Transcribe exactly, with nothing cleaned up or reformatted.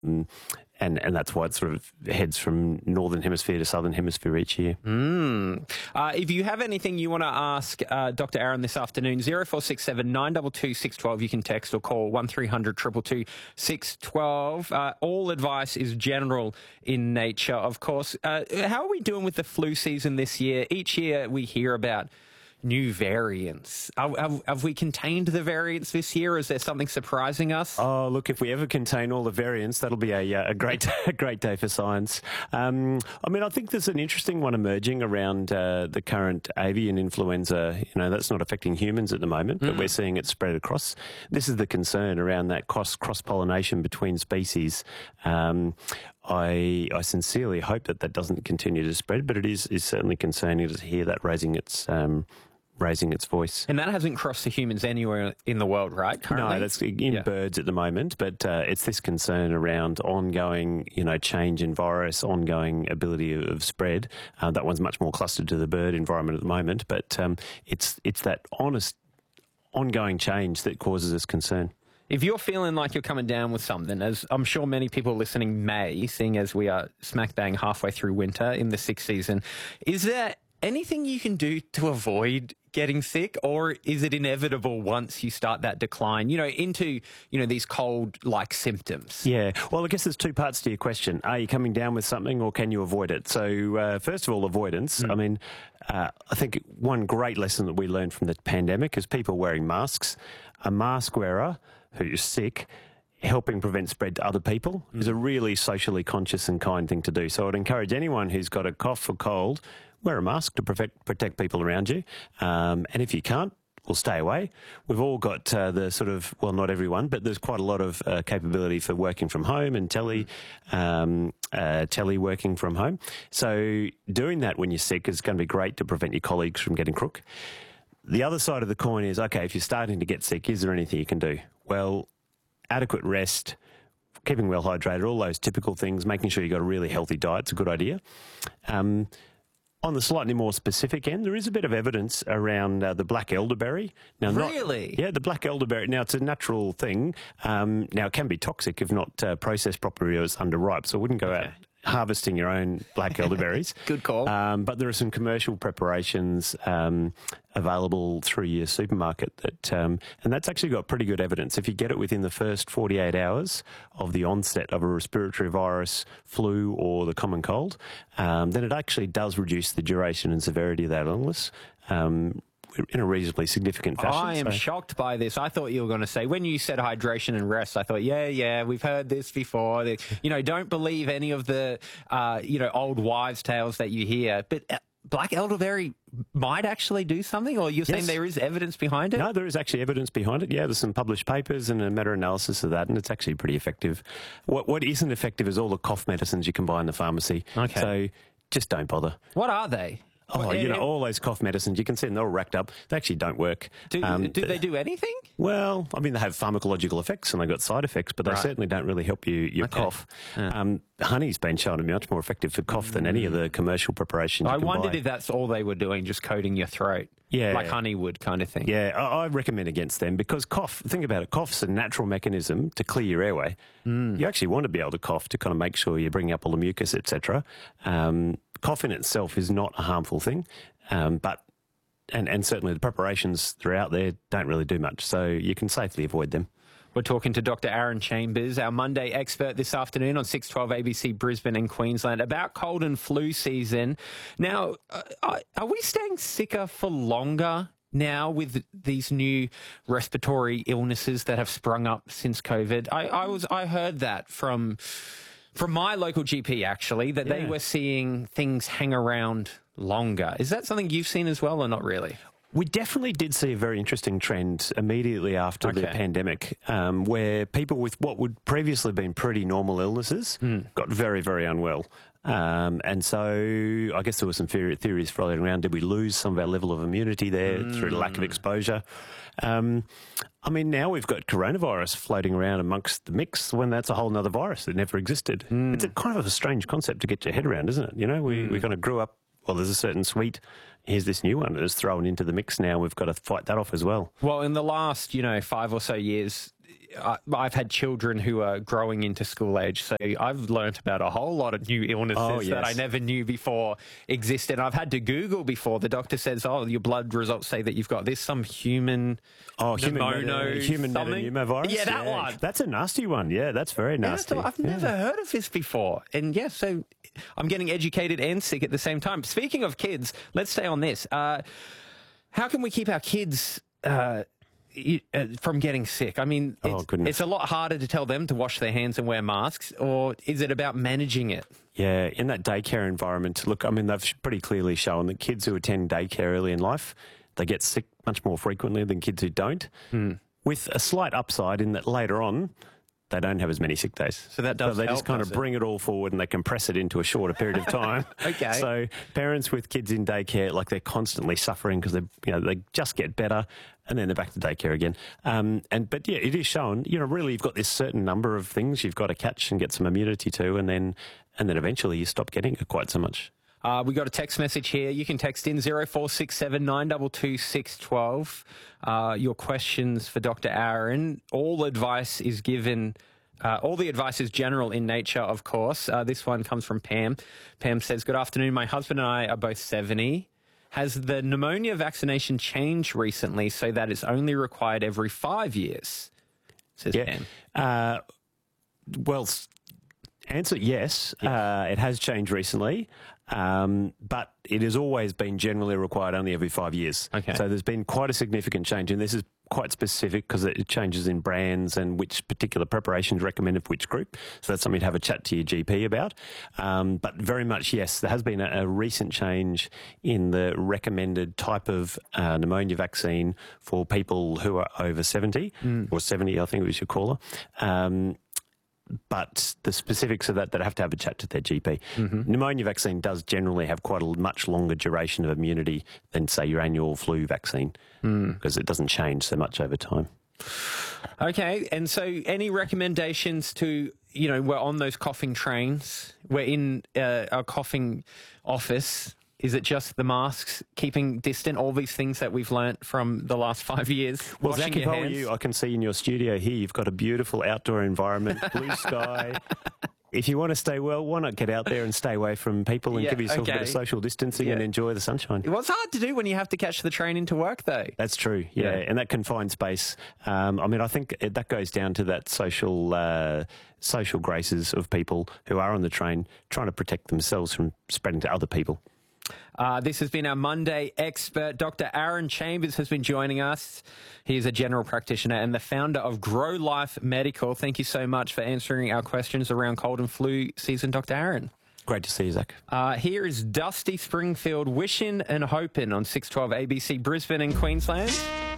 Um, and, and that's why it sort of heads from northern hemisphere to southern hemisphere each year. Mm. Uh, if you have anything you want to ask uh, Doctor Aaron this afternoon, zero four six seven nine two two six one two, you can text or call one three hundred two two two six one two. Uh, all advice is general in nature, of course. Uh, how are we doing with the flu season this year? Each year we hear about new variants. Have, have, have we contained the variants this year? Is there something surprising us? Oh, look, if we ever contain all the variants, that'll be a, a great a great day for science. Um, I mean, I think there's an interesting one emerging around uh, the current avian influenza. You know, that's not affecting humans at the moment, but mm. we're seeing it spread across. This is the concern around that cross, cross-pollination between species. Um, I, I sincerely hope that that doesn't continue to spread, but it is, is certainly concerning to hear that raising its um, raising its voice. And that hasn't crossed to humans anywhere in the world, right, currently? No, that's in yeah. birds at the moment, but uh, it's this concern around ongoing, you know, change in virus, ongoing ability of, of spread. Uh, that one's much more clustered to the bird environment at the moment, but um, it's it's that honest, ongoing change that causes us concern. If you're feeling like you're coming down with something, as I'm sure many people listening may, seeing as we are smack bang halfway through winter in the sick season, is there anything you can do to avoid getting sick, or is it inevitable once you start that decline, you know, into, you know, these cold-like symptoms? Yeah. Well, I guess there's two parts to your question. Are you coming down with something or can you avoid it? So, uh, first of all, avoidance. Mm. I mean, uh, I think one great lesson that we learned from the pandemic is people wearing masks. A mask wearer who's sick, helping prevent spread to other people mm. is a really socially conscious and kind thing to do. So I'd encourage anyone who's got a cough or cold, wear a mask to protect, protect people around you. Um, and if you can't, well, stay away. We've all got uh, the sort of, well, not everyone, but there's quite a lot of uh, capability for working from home and tele, um, uh, tele working from home. So doing that when you're sick is going to be great to prevent your colleagues from getting crook. The other side of the coin is, okay, if you're starting to get sick, is there anything you can do? Well, adequate rest, keeping well hydrated, all those typical things, making sure you've got a really healthy diet is a good idea. Um, on the slightly more specific end, there is a bit of evidence around uh, the black elderberry. Now, really? Not, yeah, the black elderberry. Now, it's a natural thing. Um, now, it can be toxic if not uh, processed properly or it's underripe, so I wouldn't go okay. out harvesting your own black elderberries. Good call. Um, but there are some commercial preparations um, available through your supermarket that, um, and that's actually got pretty good evidence. If you get it within the first forty-eight hours of the onset of a respiratory virus, flu, or the common cold, um, then it actually does reduce the duration and severity of that illness. Um, in a reasonably significant fashion. I am so. shocked by this. I thought you were going to say, when you said hydration and rest, I thought, yeah, yeah, we've heard this before. You know, don't believe any of the, uh, you know, old wives' tales that you hear. But uh, black elderberry might actually do something, or you're saying yes. there is evidence behind it? No, there is actually evidence behind it. Yeah, there's some published papers and a meta-analysis of that, and it's actually pretty effective. What What isn't effective is all the cough medicines you can buy in the pharmacy. Okay. So just don't bother. What are they? Oh, you know, all those cough medicines, you can see them, they're all racked up. They actually don't work. Do, um, do they do anything? Well, I mean, they have pharmacological effects and they've got side effects, but they right. certainly don't really help you your okay. cough. Yeah. Um, honey's been shown to be much more effective for cough than any of the commercial preparations you I can wondered buy. if that's all they were doing, just coating your throat. Yeah. Like honey would kind of thing. Yeah, I, I recommend against them because cough, think about it, cough's a natural mechanism to clear your airway. Mm. You actually want to be able to cough to kind of make sure you're bringing up all the mucus, et cetera. Um, cough in itself is not a harmful thing. Um, but, and, and certainly the preparations that are out there don't really do much, so you can safely avoid them. We're talking to Doctor Aaron Chambers, our Monday expert this afternoon on six twelve A B C Brisbane and Queensland, about cold and flu season. Now, uh, are we staying sicker for longer now with these new respiratory illnesses that have sprung up since COVID? I, I was I heard that from... From my local G P, actually, that yeah. they were seeing things hang around longer. Is that something you've seen as well or not really? We definitely did see a very interesting trend immediately after okay. the pandemic, um, where people with what would previously have been pretty normal illnesses mm. got very, very unwell. Um, and so I guess there were some theories floating around. Did we lose some of our level of immunity there mm. through lack of exposure? Um, I mean, now we've got coronavirus floating around amongst the mix when that's a whole other virus that never existed. Mm. It's a kind of a strange concept to get your head around, isn't it? You know, we, mm. we kind of grew up, well, there's a certain sweet, here's this new one that's thrown into the mix now. We've got to fight that off as well. Well, in the last, you know, five or so years, I, I've had children who are growing into school age, so I've learnt about a whole lot of new illnesses Oh, yes. that I never knew before existed. I've had to Google before. The doctor says, "Oh, your blood results say that you've got this some human Oh, human pneumono meta, human something." metapneumovirus. Yeah, that one. That's a nasty one. Yeah, that's very And I nasty. thought, I've Yeah. never heard of this before. And yeah, so I'm getting educated and sick at the same time. Speaking of kids, let's stay on this. Uh, how can we keep our kids uh, y- uh, from getting sick? I mean, Oh, it's, goodness. it's a lot harder to tell them to wash their hands and wear masks, or is it about managing it? Yeah, in that daycare environment, look, I mean, they've pretty clearly shown that kids who attend daycare early in life, they get sick much more frequently than kids who don't, Hmm. with a slight upside in that later on, they don't have as many sick days. So that does they help, just kind does of it? bring it all forward and they compress it into a shorter period of time. Okay. So parents with kids in daycare, like they're constantly suffering because they, you know, they just get better and then they're back to daycare again. Um, and but yeah, it is shown. You know, really, you've got this certain number of things you've got to catch and get some immunity to, and then and then eventually you stop getting it quite so much. Uh, we got a text message here. You can text in zero four six seven nine two two six one two. Uh, your questions for Doctor Aaron. All advice is given. Uh, all the advice is general in nature, of course. Uh, this one comes from Pam. Pam says, "Good afternoon. My husband and I are both seventy. Has the pneumonia vaccination changed recently so that it's only required every five years?" Says Yeah. Pam. Uh, well, s- answer yes. Uh, it has changed recently, um, but it has always been generally required only every five years. Okay. So there's been quite a significant change, and this is quite specific because it changes in brands and which particular preparation is recommended for which group. So that's something to have a chat to your G P about. Um, but very much, yes, there has been a, a recent change in the recommended type of uh, pneumonia vaccine for people who are over seventy or seventy, I think we should call her. Um, but the specifics of that, that have to have a chat to their G P. Pneumonia vaccine does generally have quite a much longer duration of immunity than, say, your annual flu vaccine because it doesn't change so much over time. Okay, and so any recommendations to, you know, we're on those coughing trains, we're in uh, a coughing office. Is it just the masks, keeping distant, all these things that we've learnt from the last five years? Well, washing Zach, if your I were hands? you, I can see in your studio here, you've got a beautiful outdoor environment, blue sky. If you want to stay well, why not get out there and stay away from people and Yeah, give yourself a bit okay. of social distancing Yeah. and enjoy the sunshine? Well, it's hard to do when you have to catch the train into work, though. That's true, yeah. Yeah. And that confined space, um, I mean, I think it, that goes down to that social uh, social graces of people who are on the train trying to protect themselves from spreading to other people. Uh, this has been our Monday expert. Doctor Aaron Chambers has been joining us. He is a general practitioner and the founder of Grow Life Medical. Thank you so much for answering our questions around cold and flu season, Doctor Aaron. Great to see you, Zach. Uh, here is Dusty Springfield wishing and hoping on six twelve A B C Brisbane and Queensland.